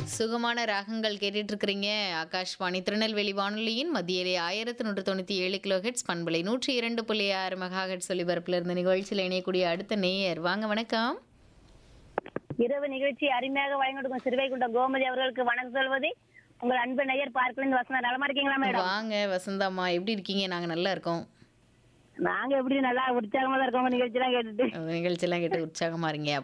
சுகமான ராகங்கள் கேட்டுட்டு இருக்கிறீங்க. ஆகாஷ்வாணி திருநெல்வேலி வானொலியின் மத்தியிலே 1197 கிலோ ஹெட்ஸ் பண்பலை 102.6 மெகா ஹெட்ஸ் ஒலிபரப்புல இருந்த நிகழ்ச்சியில் இணையக்கூடிய அடுத்த நேயர் வாங்க வணக்கம். இரவு நிகழ்ச்சி அருமையாக வழங்கி கொடுக்கும் சிறுவைகுண்டம் கோமதி அவர்களுக்கு வணக்கம் சொல்வது உங்கள் அன்பு நேயர் பார்க்கலிருந்து வசந்தா. நலமா இருக்கீங்களா மேடம்? வாங்க வசந்தாம்மா, எப்படி இருக்கீங்க? நாங்க நல்லா இருக்கோம். நாங்க எப்படி நல்லா உற்சாகமா தான் இருக்கோம் நிகழ்ச்சி எல்லாம் கேட்டுட்டு. நிகழ்ச்சியெல்லாம் கேட்டு உற்சாகமா இருங்க.